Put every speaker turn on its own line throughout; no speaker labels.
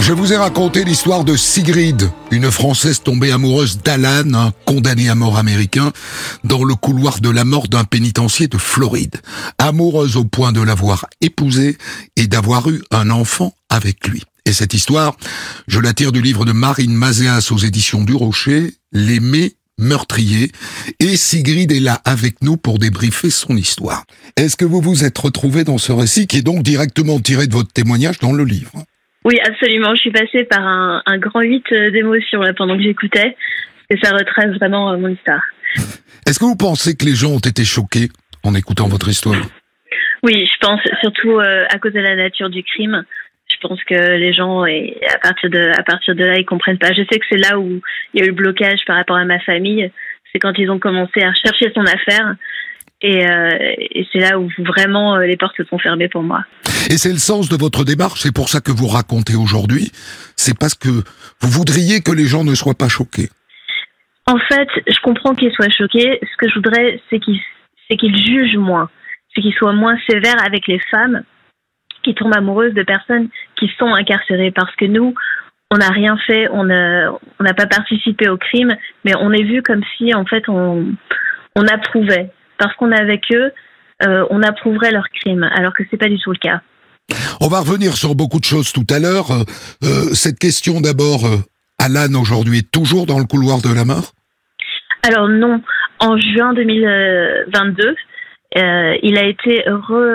Je vous ai raconté l'histoire de Sigrid, une Française tombée amoureuse d'Alan, un condamné à mort américain, dans le couloir de la mort d'un pénitencier de Floride. Amoureuse au point de l'avoir épousé et d'avoir eu un enfant avec lui. Et cette histoire, je la tire du livre de Marine Mazéas aux éditions du Rocher, L'aimer meurtrier, et Sigrid est là avec nous pour débriefer son histoire. Est-ce que vous vous êtes retrouvé dans ce récit qui est donc directement tiré de votre témoignage dans le livre ?
Oui, absolument. Je suis passée par un grand 8 d'émotions là, pendant que j'écoutais, et ça retrace vraiment mon histoire.
Est-ce que vous pensez que les gens ont été choqués en écoutant votre histoire ?
Oui, je pense, surtout à cause de la nature du crime. Je pense que les gens, et à partir de là, ils comprennent pas. Je sais que c'est là où il y a eu le blocage par rapport à ma famille. C'est quand ils ont commencé à chercher son affaire. Et c'est là où vraiment les portes se sont fermées pour moi.
Et c'est le sens de votre démarche, c'est pour ça que vous racontez aujourd'hui. C'est parce que vous voudriez que les gens ne soient pas choqués.
En fait, je comprends qu'ils soient choqués. Ce que je voudrais, c'est qu'ils jugent moins. C'est qu'ils soient moins sévères avec les femmes qui tombent amoureuses de personnes qui sont incarcérées. Parce que nous, on n'a rien fait, on n'a pas participé au crime, mais on est vu comme si, en fait, on approuvait. Parce qu'on est avec eux, on approuverait leur crime, alors que c'est pas du tout le cas.
On va revenir sur beaucoup de choses tout à l'heure. Cette question d'abord, Alan aujourd'hui est toujours dans le couloir de la mort ?
Alors non, en juin 2022, il a été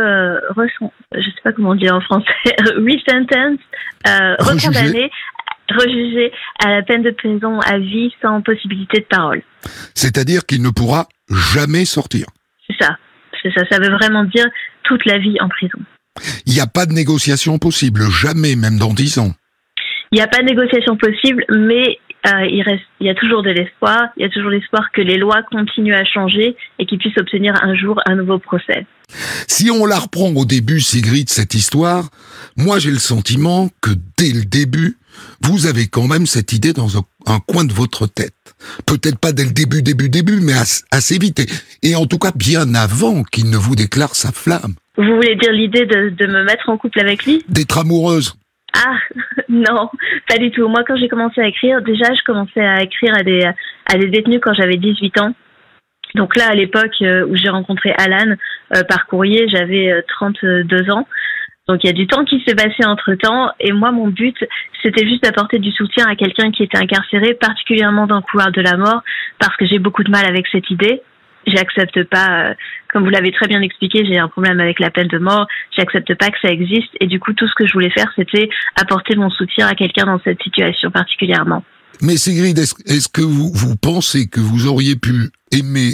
je sais pas comment dire en français, resentenced, recondamné, rejugé à la peine de prison à vie sans possibilité de parole.
C'est-à-dire qu'il ne pourra jamais sortir.
C'est ça. Ça veut vraiment dire toute la vie en prison.
Il n'y a pas de négociation possible, jamais, même dans 10 ans.
Il n'y a pas de négociation possible, mais il y a toujours de l'espoir. Il y a toujours l'espoir que les lois continuent à changer et qu'ils puissent obtenir un jour un nouveau procès.
Si on la reprend au début, Sigrid, cette histoire, moi j'ai le sentiment que dès le début, vous avez quand même cette idée dans un coin de votre tête. Peut-être pas dès le début, mais assez vite. Et en tout cas bien avant qu'il ne vous déclare sa flamme.
Vous voulez dire l'idée de me mettre en couple avec lui ?
D'être amoureuse ?
Ah, non, pas du tout. Moi, quand j'ai commencé à écrire, déjà, je commençais à écrire à des détenus quand j'avais 18 ans. Donc là, à l'époque où j'ai rencontré Alan par courrier, j'avais 32 ans. Donc il y a du temps qui s'est passé entre-temps. Et moi, mon but, c'était juste d'apporter du soutien à quelqu'un qui était incarcéré, particulièrement dans le couloir de la mort, parce que j'ai beaucoup de mal avec cette idée. J'accepte pas, comme vous l'avez très bien expliqué, j'ai un problème avec la peine de mort, j'accepte pas que ça existe, et du coup, tout ce que je voulais faire, c'était apporter mon soutien à quelqu'un dans cette situation particulièrement.
Mais Sigrid, est-ce que vous pensez que vous auriez pu aimer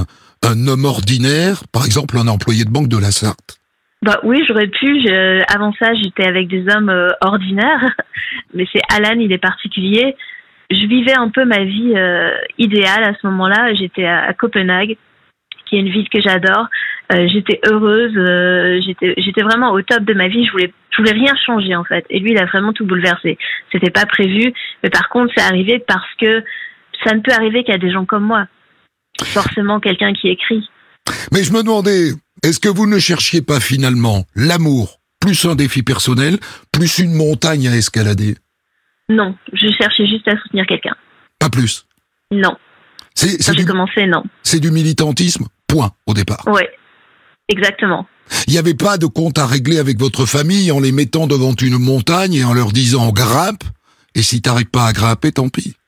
un homme ordinaire, par exemple un employé de banque de la Sarthe ?
Bah oui, j'aurais pu. Avant ça, j'étais avec des hommes ordinaires, mais c'est Alan, il est particulier. Je vivais un peu ma vie idéale à ce moment-là. J'étais à Copenhague, qui est une ville que j'adore. J'étais heureuse. J'étais vraiment au top de ma vie. Je voulais rien changer en fait. Et lui, il a vraiment tout bouleversé. C'était pas prévu, mais par contre, c'est arrivé parce que ça ne peut arriver qu'à des gens comme moi. Forcément, quelqu'un qui écrit.
Mais je me demandais, est-ce que vous ne cherchiez pas finalement l'amour, plus un défi personnel, plus une montagne à escalader ?
Non, je cherchais juste à soutenir quelqu'un.
Pas plus ?
Non. Quand j'ai commencé, non.
C'est du militantisme, point, au départ.
Oui, exactement.
Il n'y avait pas de compte à régler avec votre famille en les mettant devant une montagne et en leur disant « grimpe », et si t'arrives pas à grimper, tant pis.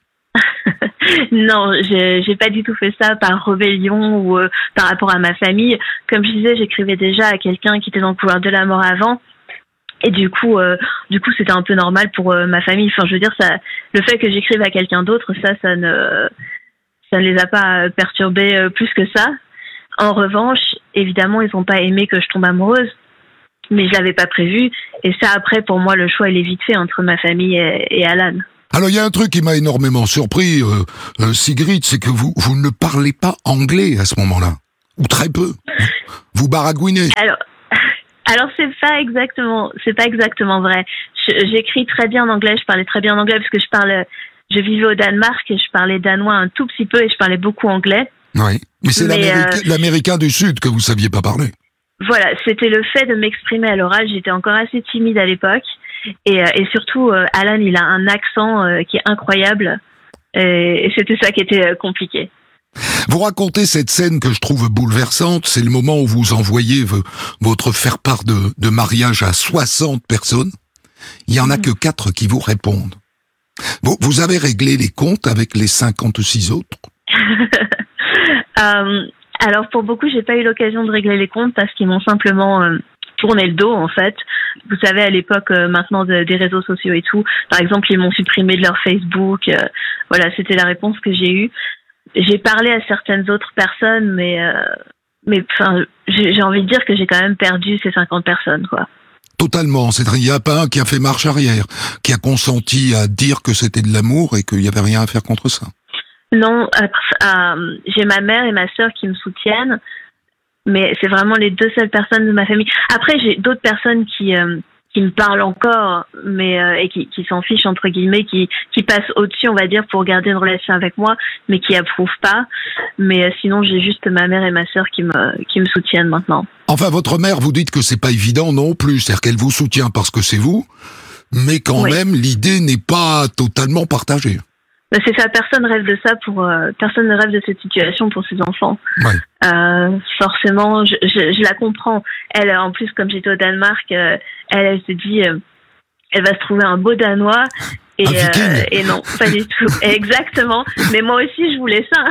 Non, j'ai pas du tout fait ça par rébellion ou par rapport à ma famille. Comme je disais, j'écrivais déjà à quelqu'un qui était dans le couloir de la mort avant. Et du coup, c'était un peu normal pour ma famille. Enfin, je veux dire, le fait que j'écrive à quelqu'un d'autre, ça ne les a pas perturbés plus que ça. En revanche, évidemment, ils n'ont pas aimé que je tombe amoureuse, mais je l'avais pas prévu. Et ça, après, pour moi, le choix, il est vite fait entre ma famille et Alan.
Alors, il y a un truc qui m'a énormément surpris, Sigrid, c'est que vous ne parlez pas anglais à ce moment-là, ou très peu. Vous baragouinez.
Alors c'est pas exactement vrai. J'écris très bien en anglais, je parlais très bien en anglais parce que je vivais au Danemark et je parlais danois un tout petit peu et je parlais beaucoup anglais.
Oui, mais c'est l'américain du Sud que vous saviez pas parler.
Voilà, c'était le fait de m'exprimer à l'oral, j'étais encore assez timide à l'époque Et surtout, Alan, il a un accent qui est incroyable. Et c'était ça qui était compliqué.
Vous racontez cette scène que je trouve bouleversante, c'est le moment où vous envoyez votre faire-part de mariage à 60 personnes. Il y en a que 4 qui vous répondent. Vous avez réglé les comptes avec les 56 autres?
Alors pour beaucoup, j'ai pas eu l'occasion de régler les comptes parce qu'ils m'ont simplement tourné le dos en fait. Vous savez, à l'époque maintenant des réseaux sociaux et tout, par exemple, ils m'ont supprimé de leur Facebook. Voilà, c'était la réponse que j'ai eue. J'ai parlé à certaines autres personnes, mais enfin, j'ai envie de dire que j'ai quand même perdu ces 50 personnes, quoi.
Totalement. Il n'y a pas un qui a fait marche arrière, qui a consenti à dire que c'était de l'amour et qu'il n'y avait rien à faire contre ça.
Non, j'ai ma mère et ma sœur qui me soutiennent, mais c'est vraiment les 2 seules personnes de ma famille. Après, j'ai d'autres personnes qui me parlent encore, mais et qui s'en fichent entre guillemets, qui passent au-dessus, on va dire, pour garder une relation avec moi, mais qui approuvent pas. Mais sinon, j'ai juste ma mère et ma sœur qui me soutiennent maintenant.
Enfin, votre mère, vous dites que c'est pas évident non plus, c'est-à-dire qu'elle vous soutient parce que c'est vous, mais quand même, l'idée n'est pas totalement partagée.
C'est ça, personne rêve de ça personne ne rêve de cette situation pour ses enfants.
Ouais.
Forcément, je la comprends. Elle, en plus, comme j'étais au Danemark, elle se dit, elle va se trouver un beau Danois. Et non, pas du tout. Exactement. Mais moi aussi, je voulais ça.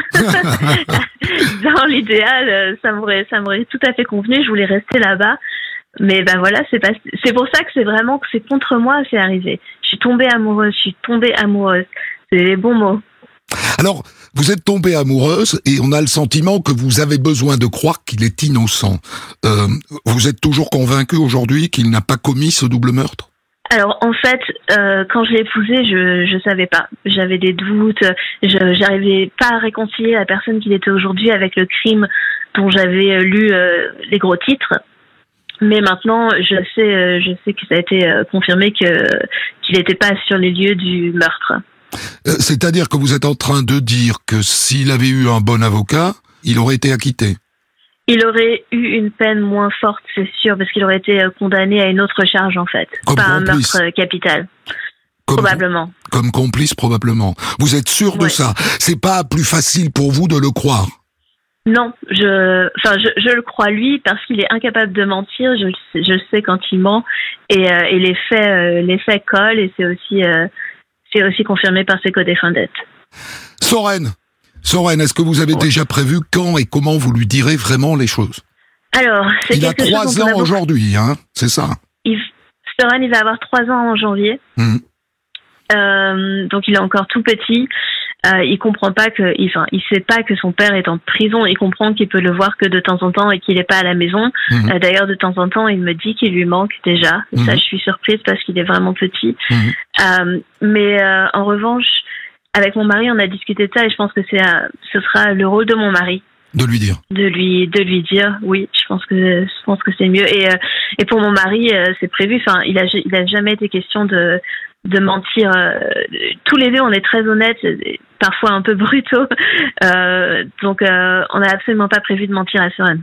Dans l'idéal, ça m'aurait tout à fait convenu. Je voulais rester là-bas. Mais ben voilà, c'est pour ça que c'est contre moi, c'est arrivé. Je suis tombée amoureuse. C'est les bons mots.
Alors, vous êtes tombée amoureuse et on a le sentiment que vous avez besoin de croire qu'il est innocent. Vous êtes toujours convaincue aujourd'hui qu'il n'a pas commis ce double meurtre?
Alors en fait, quand je l'ai épousé, je savais pas. J'avais des doutes. J'arrivais pas à réconcilier la personne qu'il était aujourd'hui avec le crime dont j'avais lu les gros titres. Mais maintenant, je sais que ça a été confirmé qu'il n'était pas sur les lieux du meurtre.
C'est-à-dire que vous êtes en train de dire que s'il avait eu un bon avocat, il aurait été acquitté?
Il aurait eu une peine moins forte, c'est sûr, parce qu'il aurait été condamné à une autre charge, en fait. Pas un meurtre capital. Probablement.
Comme complice, probablement. Vous êtes sûr de ça? C'est pas plus facile pour vous de le croire?
Non, je le crois lui parce qu'il est incapable de mentir. Je sais quand il ment et les faits collent et c'est aussi confirmé par ses co-défendants.
Soren, est-ce que vous avez déjà prévu quand et comment vous lui direz vraiment les choses?
Alors,
il a 3 ans aujourd'hui, hein, c'est ça?
Soren, il va avoir 3 ans en janvier. Donc il est encore tout petit. Il comprend pas il sait pas que son père est en prison. Il comprend qu'il peut le voir que de temps en temps et qu'il est pas à la maison. D'ailleurs, de temps en temps, il me dit qu'il lui manque déjà. Ça, je suis surprise parce qu'il est vraiment petit. Mais en revanche, avec mon mari, on a discuté de ça et je pense que ce sera le rôle de mon mari.
De lui dire.
De lui dire, oui, je pense que c'est mieux. Et pour mon mari, c'est prévu. Enfin, il a jamais été question de mentir. Tous les deux, on est très honnêtes, parfois un peu brutaux. Donc, on n'a absolument pas prévu de mentir à Soren.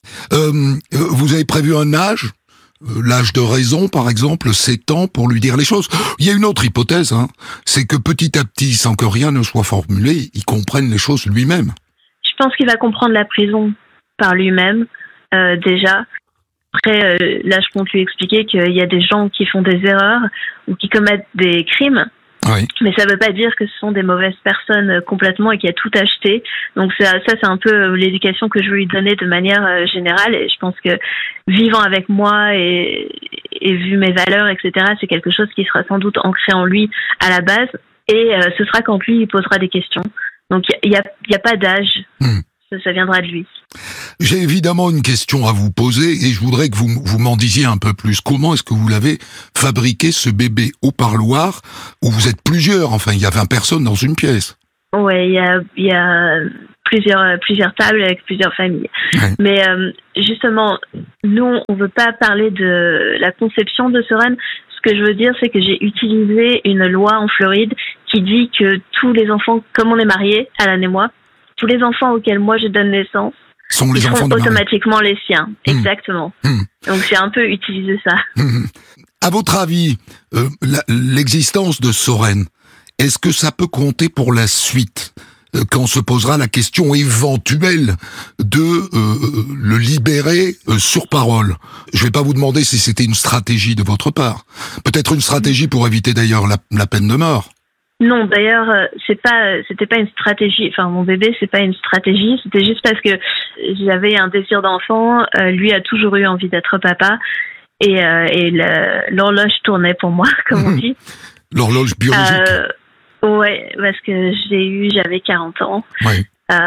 Vous avez prévu un âge? L'âge de raison, par exemple, 7 ans pour lui dire les choses. Il y a une autre hypothèse, hein, c'est que petit à petit, sans que rien ne soit formulé, il comprenne les choses lui-même.
Je pense qu'il va comprendre la prison par lui-même, déjà. Après, là, je compte lui expliquer qu'il y a des gens qui font des erreurs ou qui commettent des crimes.
Oui.
Mais ça ne veut pas dire que ce sont des mauvaises personnes complètement et qu'il a tout acheté. Donc ça, c'est un peu l'éducation que je veux lui donner de manière générale. Et je pense que vivant avec moi et vu mes valeurs, etc., c'est quelque chose qui sera sans doute ancré en lui à la base. Et ce sera quand lui, il posera des questions. Donc il y a pas d'âge. Ça viendra de lui.
J'ai évidemment une question à vous poser et je voudrais que vous m'en disiez un peu plus. Comment est-ce que vous l'avez fabriqué, ce bébé au parloir, où vous êtes plusieurs? Enfin, il y a 20 personnes dans une pièce.
Ouais, il y a plusieurs tables avec plusieurs familles. Ouais. Mais justement, nous, on veut pas parler de la conception de Soren. Ce que je veux dire, c'est que j'ai utilisé une loi en Floride qui dit que tous les enfants, comme on est mariés, Alan et moi, tous les enfants auxquels moi je donne naissance
sont les
ils
enfants
seront
de
automatiquement les siens. Exactement. Donc j'ai un peu utilisé ça.
À votre avis, l'existence de Soren, est-ce que ça peut compter pour la suite, quand se posera la question éventuelle de le libérer sur parole? Je vais pas vous demander si c'était une stratégie de votre part. Peut-être une stratégie pour éviter d'ailleurs la peine de mort.
Non, d'ailleurs, c'était pas une stratégie. Enfin, mon bébé, c'est pas une stratégie. C'était juste parce que j'avais un désir d'enfant. Lui a toujours eu envie d'être papa. Et l'horloge tournait pour moi, comme on dit.
L'horloge biologique.
Ouais, parce que j'avais 40 ans.
Oui.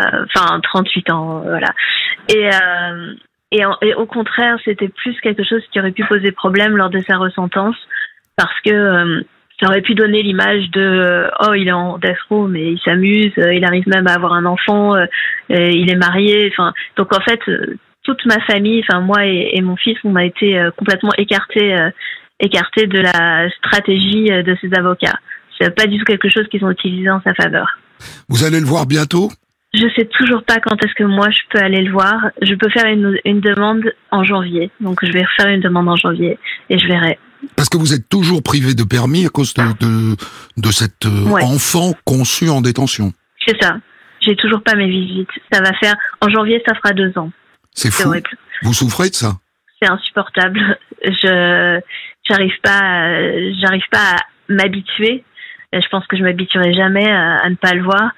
38 ans, voilà. Et au contraire, c'était plus quelque chose qui aurait pu poser problème lors de sa resentence, parce que ça aurait pu donner l'image de il est en death row, mais il s'amuse, il arrive même à avoir un enfant, il est marié. Enfin, donc en fait, toute ma famille, enfin moi et mon fils, on a été complètement écartés de la stratégie de ces avocats. C'est pas du tout quelque chose qu'ils ont utilisé en sa faveur.
Vous allez le voir bientôt ?
Je sais toujours pas quand est-ce que moi je peux aller le voir. Je peux faire une demande en janvier. Donc je vais refaire une demande en janvier et je verrai.
Parce que vous êtes toujours privé de permis à cause de cet enfant conçu en détention.
C'est ça. J'ai toujours pas mes visites. Ça va faire, en janvier, ça fera 2 ans.
C'est fou.
Horrible.
Vous souffrez de ça?
C'est insupportable. J'arrive pas à m'habituer. Je pense que je m'habituerai jamais à ne pas le voir.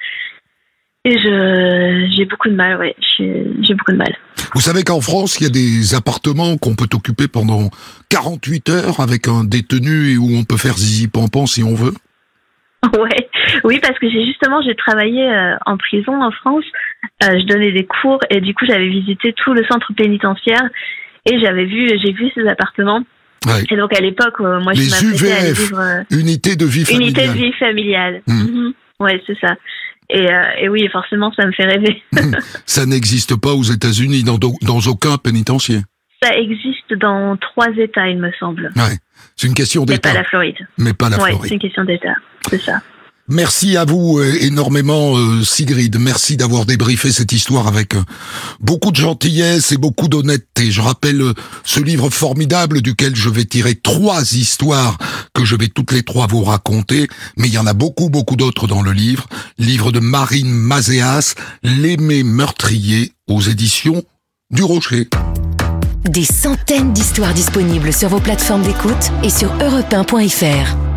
Et j'ai beaucoup de mal, oui. J'ai beaucoup de mal.
Vous savez qu'en France, il y a des appartements qu'on peut occuper pendant 48 heures avec un détenu et où on peut faire zizi-pampan si on veut?
Ouais. Oui, parce que j'ai travaillé en prison en France. Je donnais des cours et du coup, j'avais visité tout le centre pénitentiaire et j'ai vu ces appartements.
Ouais.
Et donc, à l'époque, moi, je m'apprêtais à aller vivre...
Unité de vie familiale.
Unité de vie familiale. Ouais, c'est ça. Et oui, forcément, ça me fait rêver.
Ça n'existe pas aux États-Unis, dans aucun pénitencier.
Ça existe dans 3 États, il me semble.
Ouais, c'est une question d'État.
Mais pas la Floride.
Mais pas la Floride.
Ouais, c'est une question d'État, c'est ça.
Merci à vous énormément, Sigrid. Merci d'avoir débriefé cette histoire avec beaucoup de gentillesse et beaucoup d'honnêteté. Je rappelle ce livre formidable duquel je vais tirer 3 histoires que je vais toutes les 3 vous raconter. Mais il y en a beaucoup d'autres dans le livre. Livre de Marine Mazéas, L'aimé meurtrier, aux éditions du Rocher.
Des centaines d'histoires disponibles sur vos plateformes d'écoute et sur europe1.fr.